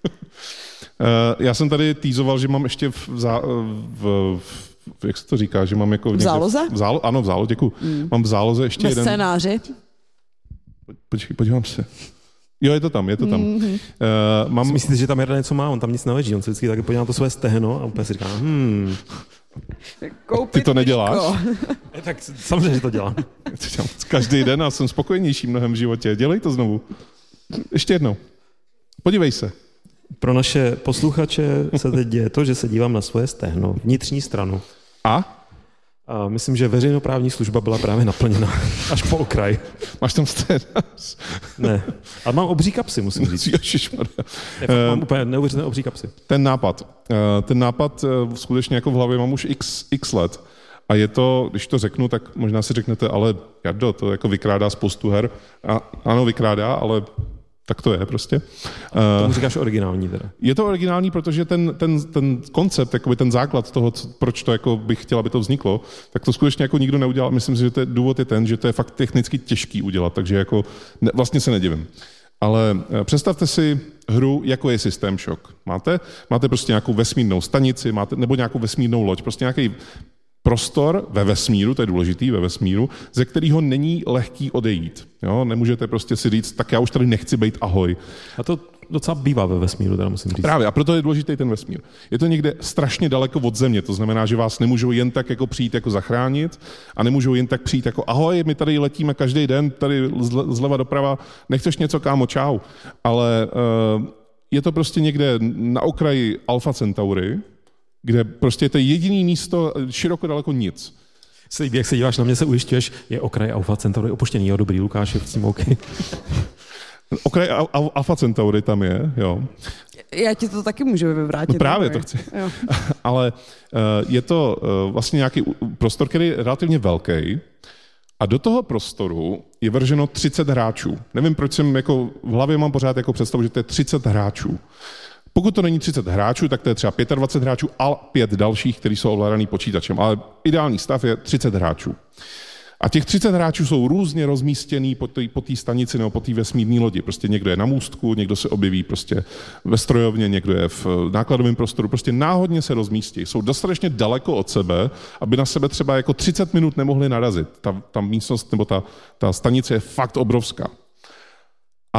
Uh, já jsem tady týzoval, že mám ještě v, zá, v, v jak se to říká, že mám jako... V záloze? V zálo, ano, v záloze, děkuji. Mm. Mám v záloze ještě Ve jeden... Ve scénáři? Počkej, podívám se. Jo, je to tam, je to tam. Mm-hmm. Uh, mám... Myslíte, že tam Jarda něco má? On tam nic neleží, on se vždycky taky podívá na to své stehno a úplně si říká, hmm... Ty to neděláš? Tak samozřejmě, že to dělám. Každý den a jsem spokojenější mnohem v životě. Dělej to znovu. Ještě jednou. Podívej se. Pro naše posluchače se teď děje to, že se dívám na svoje stehno, vnitřní stranu. A? A myslím, že veřejnoprávní služba byla právě naplněna až po okraj. Máš tam scénář? Ne, ale mám obří kapsy, musím říct. Ježišmarja. Mám úplně neuvěřitelné obří kapsy. Ten nápad. Ten nápad skutečně jako v hlavě mám už x, x let. A je to, když to řeknu, tak možná si řeknete, ale Jardo, to jako vykrádá spoustu her. A ano, vykrádá, ale tak to je prostě. Tomu říkáš originální teda. Je to originální, protože ten, ten, ten koncept, jakoby ten základ toho, proč to jako bych chtěl, aby to vzniklo, tak to skutečně jako nikdo neudělal. Myslím si, že ten důvod je ten, že to je fakt technicky těžký udělat, takže jako ne, vlastně se nedivím. Ale představte si hru, jako je System Shock. Máte, máte prostě nějakou vesmírnou stanici, máte, nebo nějakou vesmírnou loď, prostě nějaký prostor ve vesmíru, to je důležitý, ve vesmíru, ze kterého není lehký odejít. Jo? Nemůžete prostě si říct, tak já už tady nechci být, ahoj. A to docela bývá ve vesmíru, teda musím říct. Právě, a proto je důležitý ten vesmír. Je to někde strašně daleko od Země, to znamená, že vás nemůžou jen tak jako přijít jako zachránit a nemůžou jen tak přijít jako ahoj, my tady letíme každý den, tady zleva doprava, nechceš něco, kámo, čau. Ale uh, je to prostě někde na okraji Alpha Centaury, kde prostě je to jediný místo, široko daleko nic. Se líbí, jak se díváš na mě, se ujišťuješ, je okraj Alpha Centaury opuštěný, jo, dobrý, Lukáš, s tím OK. Okraj Alpha Centaury tam je, jo. Já ti to taky můžu vyvrátit. No právě to chci. Jo. Ale uh, je to uh, vlastně nějaký prostor, který je relativně velký a do toho prostoru je vrženo třicet hráčů. Nevím, proč jsem jako v hlavě mám pořád jako představu, že to je třicet hráčů. Pokud to není třicet hráčů, tak to je třeba dvacet pět hráčů a pět dalších, kteří jsou ovládaný počítačem. Ale ideální stav je třicet hráčů. A těch třicet hráčů jsou různě rozmístěný po té po té stanici nebo po té vesmírné lodi. Prostě někdo je na můstku, někdo se objeví prostě ve strojovně, někdo je v nákladovém prostoru. Prostě náhodně se rozmístí. Jsou dostatečně daleko od sebe, aby na sebe třeba jako třicet minut nemohli narazit. Ta, ta místnost nebo ta, ta stanice je fakt obrovská. A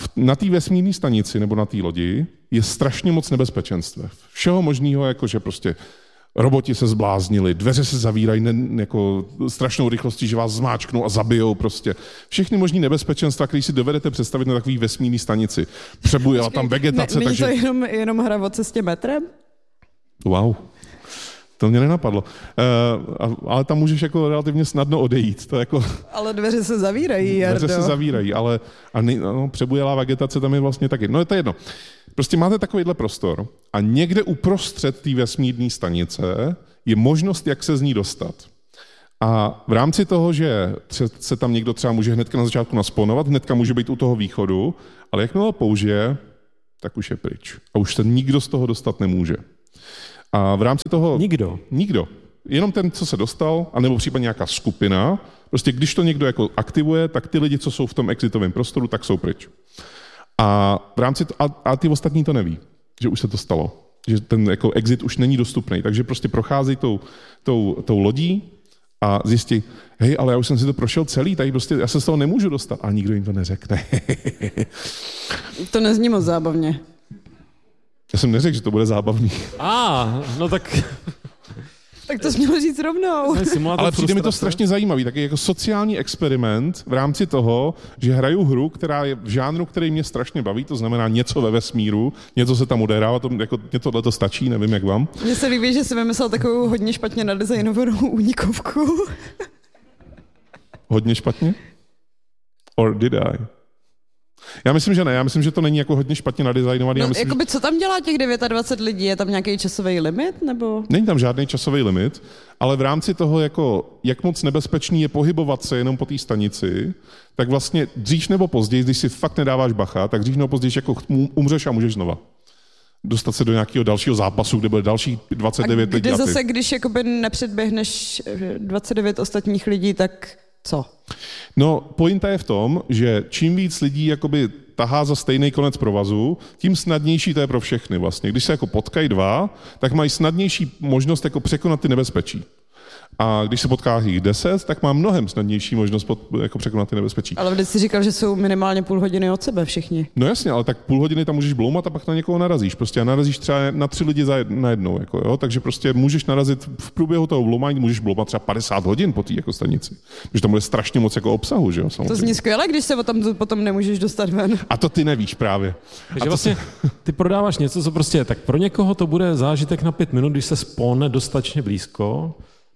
na té vesmírné stanici nebo na té lodi je strašně moc nebezpečenstv. Všeho možného, jako že prostě roboti se zbláznili, dveře se zavírají ne, jako strašnou rychlostí, že vás zmáčknou a zabijou prostě. Všechny možný nebezpečenstva, které si dovedete představit na takové vesmírné stanici. Přebujela tam vegetace, ne, takže... Není to jenom, jenom hra o cestě metrem? Wow. To mě nenapadlo. Uh, ale tam můžeš jako relativně snadno odejít. To jako... Ale dveře se zavírají, Jardo. Dveře se zavírají, ale a ne, no, přebujelá vegetace tam je vlastně taky. No je to jedno. Prostě máte takovýhle prostor a někde uprostřed té vesmírné stanice je možnost, jak se z ní dostat. A v rámci toho, že se tam někdo třeba může hnedka na začátku nasponovat, hnedka může být u toho východu, ale jakmile ho použije, tak už je pryč. A už se nikdo z toho dostat nemůže. A v rámci toho... Nikdo? Nikdo. Jenom ten, co se dostal, anebo případně nějaká skupina. Prostě když to někdo jako aktivuje, tak ty lidi, co jsou v tom exitovém prostoru, tak jsou pryč. A v rámci to, a, a ty ostatní to neví, že už se to stalo. Že ten jako exit už není dostupný. Takže prostě prochází tou, tou, tou lodí a zjistí, hej, ale já už jsem si to prošel celý, tady prostě já se z toho nemůžu dostat. A nikdo jim to neřekne. To nezní moc zábavně. Já jsem neřekl, že to bude zábavný. A, ah, no tak... Tak to jsi měl říct rovnou. Ale přijde mi to strašně zajímavý, taky jako sociální experiment v rámci toho, že hraju hru, která je v žánru, který mě strašně baví, to znamená něco ve vesmíru, něco se tam odehrává, to, jako, mě tohle to stačí, nevím jak vám. Mně se líbí, že jsi vymyslel takovou hodně špatně nadizajnovanou únikovku. Hodně špatně? Or did I? Já myslím, že ne. Já myslím, že to není jako hodně špatně nadizajnovaný. No, Já myslím, jakoby, že... co tam dělá těch dvacet devět lidí? Je tam nějaký časový limit? Nebo? Není tam žádný časový limit, ale v rámci toho, jako, jak moc nebezpečný je pohybovat se jenom po té stanici, tak vlastně dřív nebo později, když si fakt nedáváš bacha, tak dřív nebo později jako umřeš a můžeš znova dostat se do nějakého dalšího zápasu, kde bude další dvacet devět a lidí. A kde zase, když jakoby nepředběhneš dvacet devět ostatních lidí, tak co? No, pointa je v tom, že čím víc lidí jakoby tahá za stejný konec provazu, tím snadnější to je pro všechny vlastně. Když se jako potkají dva, tak mají snadnější možnost jako překonat ty nebezpečí. A když se potká jich deset, tak má mnohem snadnější možnost pod, jako překonat ty nebezpečí. Ale vždyť jsi říkal, že jsou minimálně půl hodiny od sebe všichni. No jasně, ale tak půl hodiny tam můžeš bloumat a pak na někoho narazíš. Prostě a narazíš třeba na tři lidi za jed, najednou. Jako, jo? Takže prostě můžeš narazit v průběhu toho bloumání, můžeš bloumat třeba padesát hodin po té jako stanici. Protože tam bude strašně moc jako obsahu, že jo? To zní skvěle, když se potom, potom nemůžeš dostat ven. A to ty nevíš právě. Takže vlastně ty prodáváš něco, co prostě, tak pro někoho to bude zážitek na pět minut, když se spawne dostatečně blízko.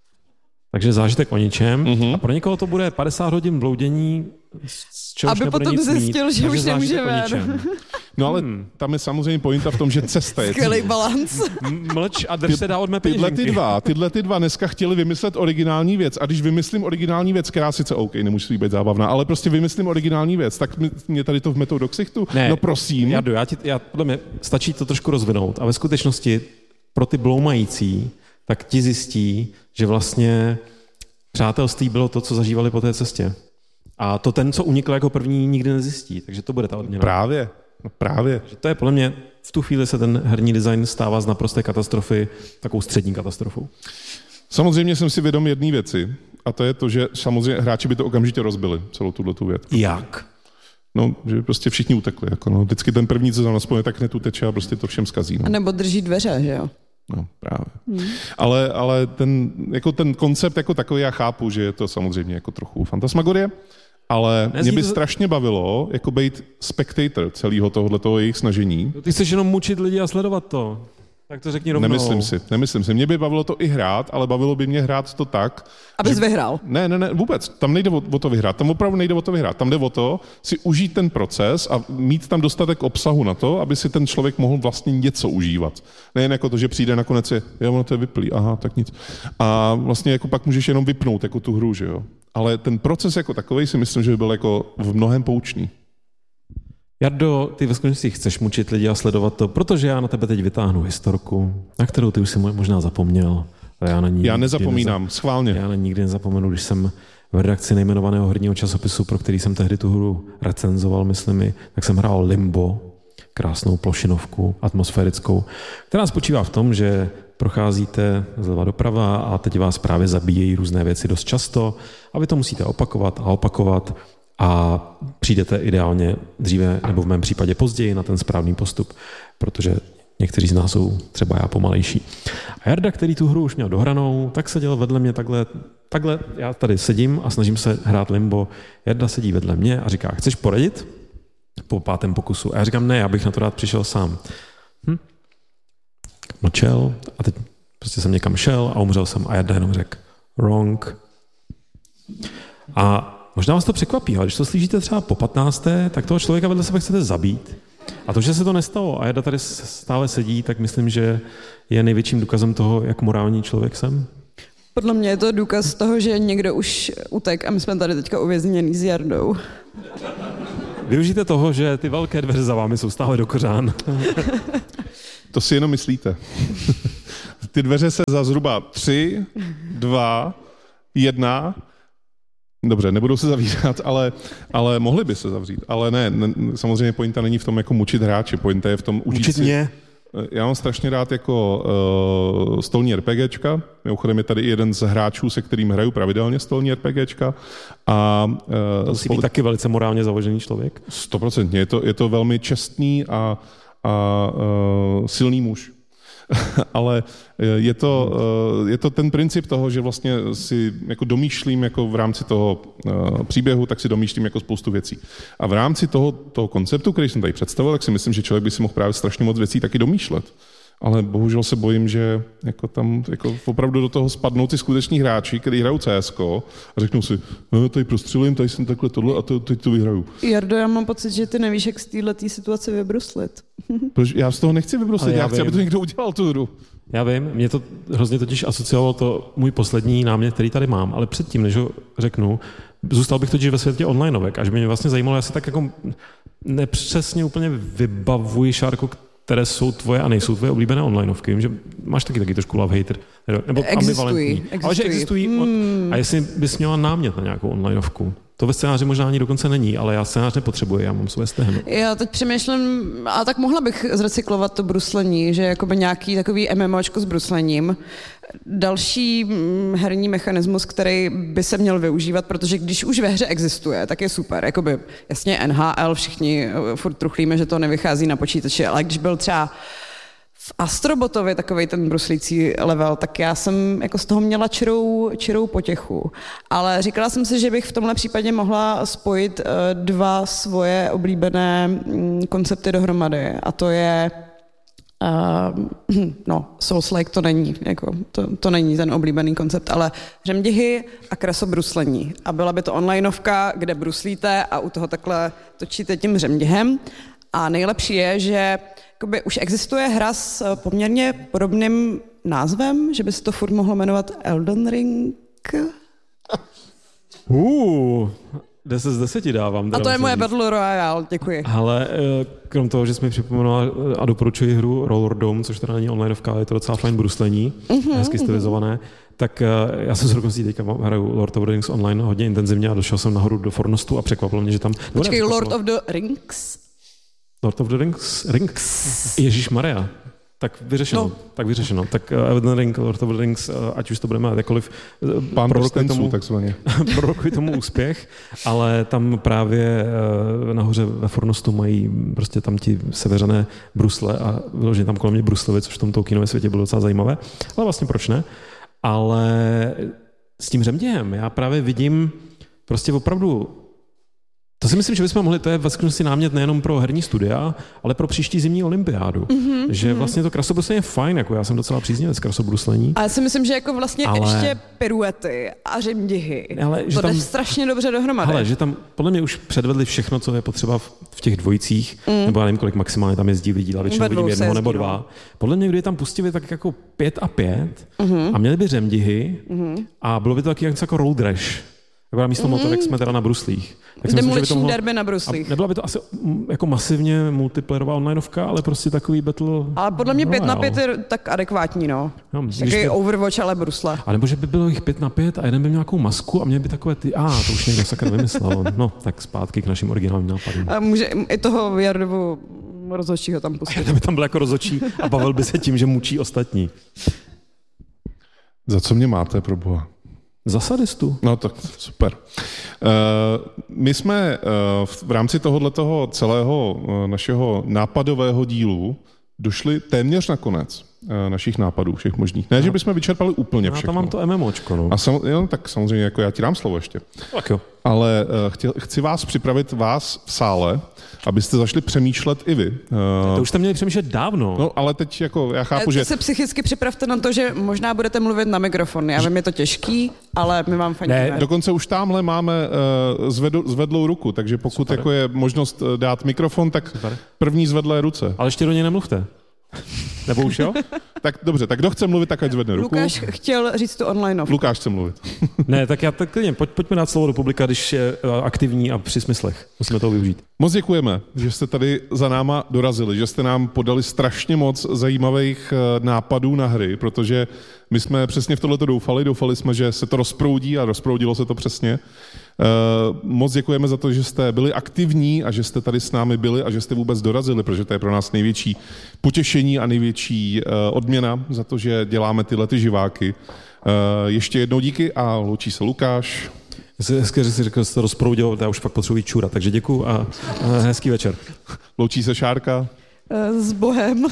Takže zážitek o ničem. Mm-hmm. A pro někoho to bude padesát hodin bloudění, z čehož aby nebude potom nic zjistil, mít, že už nemůže ven. No ale hmm. tam je samozřejmě pointa v tom, že cesta je... Skvělej balans. Mlč a drž ty, se dá od mé tyhle ty dva, tyhle ty dva dneska chtěli vymyslet originální věc. A když vymyslím originální věc, která sice OK, nemusí být zábavná, ale prostě vymyslím originální věc, tak mě tady to vmetou do ksichtu. Ne, no prosím. Já, já, ti, já podle mě stačí to trošku rozvinout. A ve skutečnosti pro ty bloumající tak ti zjistí, že vlastně přátelství bylo to, co zažívali po té cestě. A to ten, co unikl jako první, nikdy nezjistí. Takže to bude ta odměna. Právě. No právě. Že to je podle mě, v tu chvíli se ten herní design stává z naprosté katastrofy takovou střední katastrofou. Samozřejmě jsem si vědom jedné věci. A to je to, že samozřejmě hráči by to okamžitě rozbili, celou tuhletu věc. Jak? No, že prostě všichni utekli. Jako no. Vždycky ten první, co tam naspomene, tak hned uteče a prostě to všem zkazí. No. A nebo drží dveře, že jo? No, právě. Hmm. Ale, ale ten, jako ten koncept jako takový, já chápu, že je to samozřejmě jako trochu fantasmagorie, ale Nezní mě by to... strašně bavilo jako být spectator celého tohoto jejich snažení. Ty chceš jenom mučit lidi a sledovat to. Tak to řekni rovnou. Nemyslím si, nemyslím si. Mě by bavilo to i hrát, ale bavilo by mě hrát to tak, abys že... vyhrál. Ne, ne, ne, vůbec. Tam nejde o, o to vyhrát. Tam opravdu nejde o to vyhrát. Tam jde o to si užít ten proces a mít tam dostatek obsahu na to, aby si ten člověk mohl vlastně něco užívat. Nejen jako to, že přijde nakonec je, jo, ono to je vyplý, aha, tak nic. A vlastně jako pak můžeš jenom vypnout jako tu hru, že jo. Ale ten proces jako takovej si myslím, že by byl jako v mnohem poučný. Jardo, ty ve skutečnosti chceš mučit lidi a sledovat to, protože já na tebe teď vytáhnu historku, na kterou ty už si možná zapomněl. Ale já, na ní já nezapomínám, neza... schválně. Já na ní nikdy nezapomenu, když jsem v redakci nejmenovaného herního časopisu, pro který jsem tehdy tu hru recenzoval, myslím, tak jsem hrál Limbo, krásnou plošinovku atmosférickou, která spočívá v tom, že procházíte zleva doprava a teď vás právě zabíjejí různé věci dost často a vy to musíte opakovat a opakovat, a přijdete ideálně dříve, nebo v mém případě později, na ten správný postup, protože někteří z nás jsou třeba já pomalejší. A Jarda, který tu hru už měl dohranou, tak seděl vedle mě takhle, takhle, já tady sedím a snažím se hrát limbo. Jarda sedí vedle mě a říká, chceš poradit? Po pátém pokusu. A já říkám, ne, já bych na to rád přišel sám. Hm? Mlčel a teď prostě jsem někam šel a umřel jsem a Jarda jenom řekl, wrong. A možná vás to překvapí, ale když to slyšíte třeba po patnácté, tak toho člověka vedle sebe chcete zabít. A to, že se to nestalo a Jarda tady stále sedí, tak myslím, že je největším důkazem toho, jak morální člověk jsem. Podle mě je to důkaz toho, že někdo už utek a my jsme tady teďka uvěznění s Jardou. Využijte toho, že ty velké dveře za vámi jsou stále do kořán. To si jenom myslíte. Ty dveře se za zhruba tři, dva, jedna, dobře, nebudou se zavírat, ale, ale mohly by se zavřít. Ale ne, ne, samozřejmě pointa není v tom jako mučit hráče, pointa je v tom učit, učit si... mě. Já mám strašně rád jako uh, stolní RPGčka. Mimochodem je tady jeden z hráčů, se kterým hraju pravidelně stolní RPGčka. A, uh, to musí být taky velice morálně založený člověk. Stoprocentně. Je to, je to velmi čestný a, a uh, silný muž. Ale je to, je to ten princip toho, že vlastně si jako domýšlím jako v rámci toho příběhu, tak si domýšlím jako spoustu věcí. A v rámci toho, toho konceptu, který jsem tady představil, tak si myslím, že člověk by si mohl právě strašně moc věcí taky domýšlet. Ale bohužel se bojím, že jako tam jako opravdu do toho spadnou ty skuteční hráči, kteří hrajou C S ko a řeknou si, no, tady prostřelím, tady jsem takhle tohle a to, teď to vyhraju. Jardo, já mám pocit, že ty nevíš, jak z této situace vybruslit. Protože já z toho nechci vybruslit, já, já chci, aby to někdo udělal tu hru. Já vím, mě to hrozně totiž asociovalo to můj poslední námět, který tady mám, ale předtím, než ho řeknu, zůstal bych totiž ve světě onlineovek, až by mě vlastně zajímalo, já si tak jako nepřesně úplně vybavuji, Šárko, které jsou tvoje a nejsou tvoje oblíbené onlineovky. Vím, že máš taky taky trošku love hater, nebo ambivalentní. Existují. Ale že existují. Hmm. A jestli bys měla námět na nějakou onlineovku? To ve scénáři možná ani dokonce není, ale já scénář nepotřebuji, já mám své stehno. Já teď přemýšlím, a tak mohla bych zrecyklovat to bruslení, že jakoby nějaký takový MMOčko s bruslením. Další herní mechanismus, který by se měl využívat, protože když už ve hře existuje, tak je super. Jakoby, jasně N H L, všichni furt truchlíme, že to nevychází na počítači, ale když byl třeba v Astrobotovi takovej ten bruslící level, tak já jsem jako z toho měla čirou, čirou potěchu. Ale říkala jsem si, že bych v tomhle případě mohla spojit dva svoje oblíbené koncepty dohromady. A to je Uh, no, Souls-like to není, jako, to, to není ten oblíbený koncept, ale řemdihy a krasobruslení. A byla by to onlineovka, kde bruslíte a u toho takhle točíte tím řemdihem. A nejlepší je, že jakoby, už existuje hra s poměrně podobným názvem, že by se to furt mohlo jmenovat Elden Ring. Uh, deset z deseti dávám. A to je moje Battle Royale, děkuji. Ale krom toho, že jsi mi připomenula a doporučuji hru Roller Dome, což teda není onlineovka, ale je to docela fajn bruslení, mm-hmm, hezky stylizované, tak já jsem s dokonce teďka hraju Lord of the Rings online hodně intenzivně a došel jsem nahoru do Fornostu a překvapilo mě, že tam... Počkej, Lord of the Rings? Lord of the Rings? Rings? Ježíšmarja. Tak vyřešeno, no. tak vyřešeno. Tak Elden Ring, Lord of the Rings, ať už to budeme jakkoliv, Pán prorokuj tomu, takzvaně. prorokuj tomu úspěch, ale tam právě nahoře ve Fornostu mají prostě tam ti seveřané brusle a vyloženě tam kolem mě bruslově, což v tom Tolkienově světě bylo docela zajímavé, ale vlastně proč ne? Ale s tím řemděhem já právě vidím prostě opravdu. To si myslím, že bychom mohli, to je vlastně námět nejenom pro herní studia, ale pro příští zimní olympiádu. Mm-hmm, že mm-hmm. vlastně to krasobruslení je fajn, jako já jsem docela příznivec krasobruslení. A já si myslím, že jako vlastně ale... ještě piruety a řemdihy, ale, to jde tam... strašně dobře dohromady. Ale že tam podle mě už předvedli všechno, co je potřeba v, v těch dvojicích, mm. nebo já nevím, kolik maximálně tam jezdí lidí, ale většinou vidím jednoho nebo dva. Podle mě, kdyby tam pustili tak jako pět a pět mm-hmm. a měli by řemdihy mm-hmm. a bylo by to taky jako road rash. Jako místo mm. motorek jsme teda na bruslích. Demoliční mohlo... derby na bruslích. Nebyla by to asi jako masivně multiplayerová onlineovka, ale prostě takový battle. Ale podle mě pět na pět je tak adekvátní, no. no Takový pět... Overwatch, ale brusle. A nebo že by bylo jich pět na pět a jeden by měl nějakou masku a měl by takové ty, a ah, to už někdo sakra vymyslel. No, tak zpátky k našim originálním nápadům. A může i toho Jardovu rozhodčího tam pustit. A by tam byl jako rozhodčí a bavil by se tím, že mučí ostatní. Za co mě máte, pro boha? Za sadistu. No tak super. Uh, my jsme uh, v, v rámci tohoto celého uh, našeho nápadového dílu došli téměř na konec uh, našich nápadů, všech možných. Ne, no, že bychom vyčerpali úplně všechno. Já tam mám to MMOčko, no. A sam, jo, tak samozřejmě, jako já ti dám slovo ještě. Tak jo. Ale uh, chtěl, chci vás připravit, vás v sále, abyste zašli přemýšlet i vy. Uh, to už jste měli přemýšlet dávno. No, ale teď jako já chápu, že... se psychicky připravte na to, že možná budete mluvit na mikrofon. Já vím, je to těžký, ale my vám fandíme. Ne, dokonce už tamhle máme uh, zvedl, zvedlou ruku, takže pokud jako je možnost dát mikrofon, tak Super. První zvedlé ruce. Ale ještě do něj nemluvte. Nebo už jo? Tak dobře, tak kdo chce mluvit, tak ať zvedne ruku. Lukáš chtěl říct to online off. Lukáš chce mluvit. Ne, tak já tak klidně, pojď, pojďme dát slovo do publika, když je aktivní a při smyslech. Musíme toho využít. Moc děkujeme, že jste tady za náma dorazili, že jste nám podali strašně moc zajímavých nápadů na hry, protože my jsme přesně v tohleto doufali, doufali jsme, že se to rozproudí a rozproudilo se to přesně. Uh, moc děkujeme za to, že jste byli aktivní a že jste tady s námi byli a že jste vůbec dorazili, protože to je pro nás největší potěšení a největší uh, odměna za to, že děláme tyhle ty živáky. Uh, ještě jednou díky a loučí se Lukáš. Hezké, že jsi řekl, že jsi to rozproudil, já už fakt potřebuji čůrat, takže děkuju a, a hezký večer. Loučí se Šárka. S Bohem.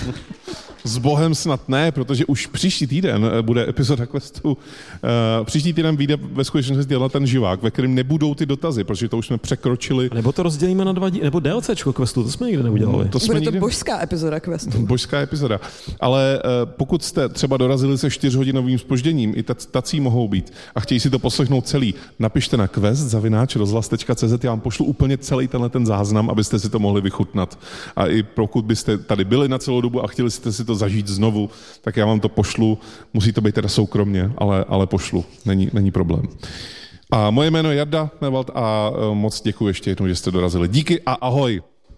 S Bohem snad ne, protože už příští týden bude epizoda Questu. Uh, příští týden vyjde ve skutečnosti dělat ten živák, ve kterém nebudou ty dotazy, protože to už jsme překročili. A nebo to rozdělíme na dva díly, nebo DLCčko Questu, to jsme nikdy neudělali. To jsme bude to nikdy... božská epizoda Questu. Božská epizoda. Ale uh, pokud jste třeba dorazili se čtyřhodinovým zpožděním, i tací mohou být a chtějí si to poslechnout celý, napište na quest zavináč rozhlas tečka cé zet, já vám pošlu úplně celý tenhle ten záznam, abyste si to mohli vychutnat. A i pokud byste tady byli na celou dobu a chtěli jste si to zažít znovu, tak já vám to pošlu. Musí to být teda soukromně, ale, ale pošlu. Není, není problém. A moje jméno je Jarda Nevald a moc děkuji ještě jednou, že jste dorazili. Díky a ahoj.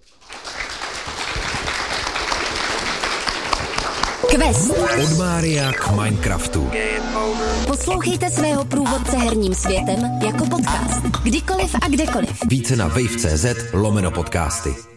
Quest. Od Mária k Minecraftu. Poslouchejte svého průvodce herním světem jako podcast. Kdykoliv a kdekoliv. Více na wave tečka cé zet lomeno podcasty.